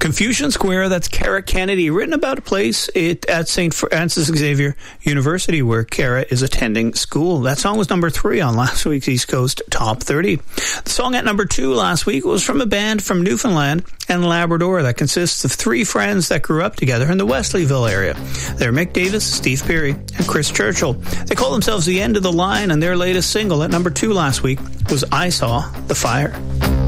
Confucian Square, that's Kara Kennedy, written about a place at St. Francis Xavier University where Kara is attending school. That song was number 3 on last week's East Coast Top 30. The song at number 2 last week was from a band from Newfoundland and Labrador that consists of 3 friends that grew up together in the Wesleyville area. They're Mick Davis, Steve Perry, and Chris Churchill. They call themselves The End of the Line, and their latest single at number 2 last week was I Saw the Fire.